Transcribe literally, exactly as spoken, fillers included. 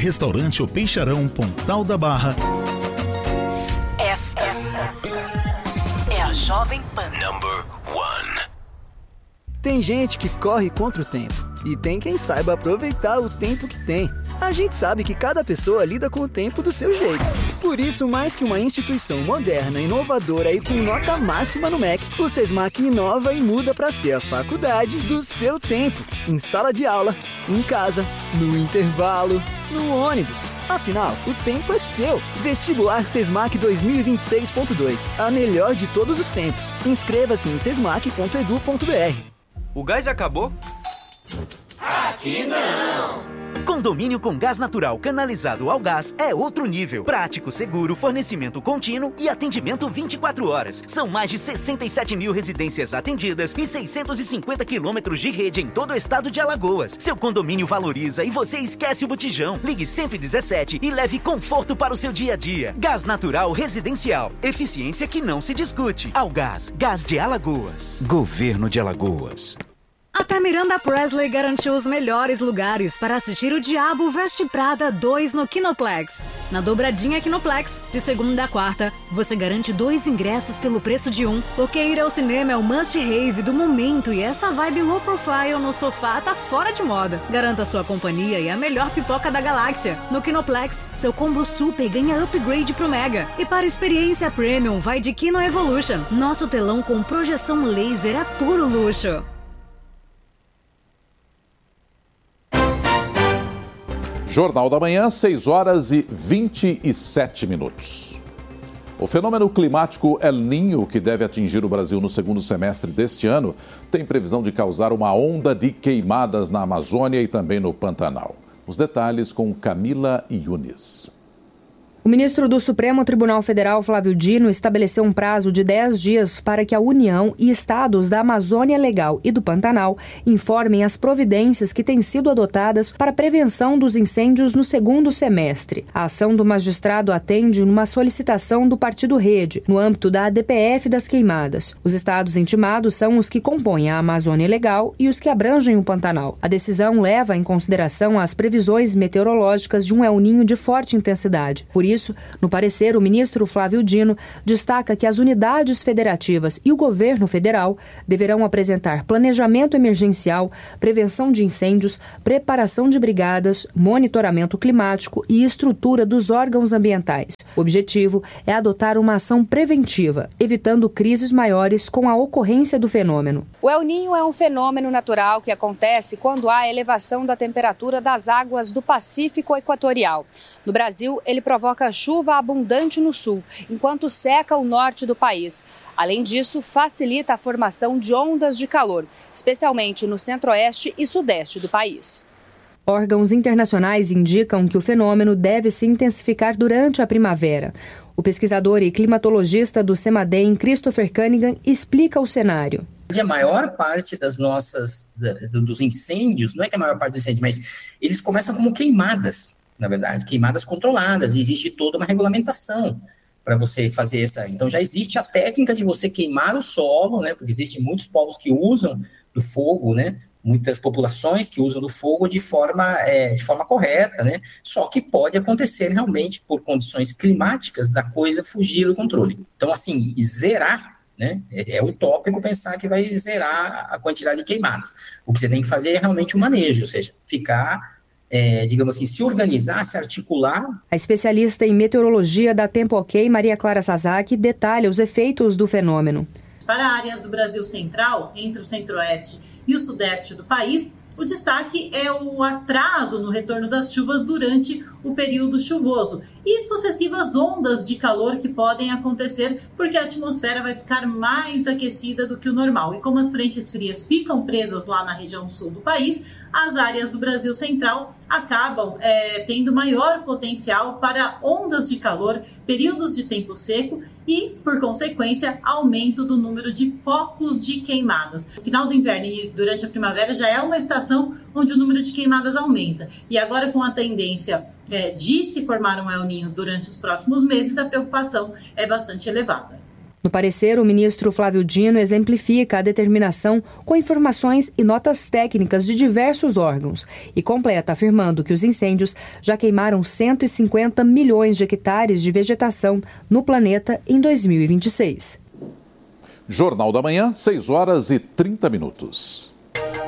Restaurante O Peixarão, Pontal da Barra. Esta é a Jovem Pan. Number one. Tem gente que corre contra o tempo e tem quem saiba aproveitar o tempo que tem. A gente sabe que cada pessoa lida com o tempo do seu jeito. Por isso, mais que uma instituição moderna, inovadora e com nota máxima no M E C, o SESMAC inova e muda para ser a faculdade do seu tempo. Em sala de aula, em casa, no intervalo, no ônibus. Afinal, o tempo é seu. Vestibular SESMAC dois mil e vinte e seis ponto dois. A melhor de todos os tempos. Inscreva-se em sesmac ponto edu ponto br. O gás acabou? Aqui não! Condomínio com gás natural canalizado ao gás é outro nível. Prático, seguro, fornecimento contínuo e atendimento vinte e quatro horas. São mais de sessenta e sete mil residências atendidas e seiscentos e cinquenta quilômetros de rede em todo o estado de Alagoas. Seu condomínio valoriza e você esquece o botijão. Ligue cento e dezessete e leve conforto para o seu dia a dia. Gás natural residencial. Eficiência que não se discute. Algás, Gás de Alagoas. Governo de Alagoas. Até Miranda Presley garantiu os melhores lugares para assistir O Diabo Veste Prada dois no Kinoplex. Na dobradinha Kinoplex, de segunda a quarta, você garante dois ingressos pelo preço de um, porque ir ao cinema é o must-have do momento e essa vibe low profile no sofá tá fora de moda. Garanta sua companhia e a melhor pipoca da galáxia. No Kinoplex, seu combo super ganha upgrade pro Mega. E para experiência premium, vai de Kino Evolution. Nosso telão com projeção laser é puro luxo. Jornal da Manhã, seis horas e vinte e sete minutos. O fenômeno climático El Niño, que deve atingir o Brasil no segundo semestre deste ano, tem previsão de causar uma onda de queimadas na Amazônia e também no Pantanal. Os detalhes com Camila Yunis. O ministro do Supremo Tribunal Federal, Flávio Dino, estabeleceu um prazo de dez dias para que a União e estados da Amazônia Legal e do Pantanal informem as providências que têm sido adotadas para a prevenção dos incêndios no segundo semestre. A ação do magistrado atende numa solicitação do Partido Rede, no âmbito da A D P F das queimadas. Os estados intimados são os que compõem a Amazônia Legal e os que abrangem o Pantanal. A decisão leva em consideração as previsões meteorológicas de um El Niño de forte intensidade. Por isso, Isso, no parecer, o ministro Flávio Dino destaca que as unidades federativas e o governo federal deverão apresentar planejamento emergencial, prevenção de incêndios, preparação de brigadas, monitoramento climático e estrutura dos órgãos ambientais. O objetivo é adotar uma ação preventiva, evitando crises maiores com a ocorrência do fenômeno. O El Niño é um fenômeno natural que acontece quando há elevação da temperatura das águas do Pacífico Equatorial. No Brasil, ele provoca chuva abundante no sul, enquanto seca o norte do país. Além disso, facilita a formação de ondas de calor, especialmente no centro-oeste e sudeste do país. Órgãos internacionais indicam que o fenômeno deve se intensificar durante a primavera. O pesquisador e climatologista do CEMADEM, Christopher Cunningham, explica o cenário. A maior parte das nossas, dos incêndios, não é que a maior parte dos incêndios, mas eles começam como queimadas. Na verdade, queimadas controladas, e existe toda uma regulamentação para você fazer essa. Então, já existe a técnica de você queimar o solo, né? Porque existem muitos povos que usam do fogo, né? Muitas populações que usam do fogo de forma, é, de forma correta, né? Só que pode acontecer realmente por condições climáticas da coisa fugir do controle. Então, assim, zerar, né? É, é utópico pensar que vai zerar a quantidade de queimadas. O que você tem que fazer é realmente um manejo, ou seja, ficar... É, digamos assim, se organizar, se articular. A especialista em meteorologia da Tempo Ok, Maria Clara Sasaki, detalha os efeitos do fenômeno. Para áreas do Brasil Central, entre o centro-oeste e o sudeste do país, o destaque é o atraso no retorno das chuvas durante o período chuvoso e sucessivas ondas de calor que podem acontecer porque a atmosfera vai ficar mais aquecida do que o normal. E como as frentes frias ficam presas lá na região sul do país, as áreas do Brasil Central acabam é, tendo maior potencial para ondas de calor, períodos de tempo seco e, por consequência, aumento do número de focos de queimadas. No final do inverno e durante a primavera já é uma estação onde o número de queimadas aumenta. E agora, com a tendência é, de se formar um El Niño durante os próximos meses, a preocupação é bastante elevada. No parecer, o ministro Flávio Dino exemplifica a determinação com informações e notas técnicas de diversos órgãos e completa afirmando que os incêndios já queimaram cento e cinquenta milhões de hectares de vegetação no planeta em dois mil e vinte e seis. Jornal da Manhã, seis horas e trinta minutos.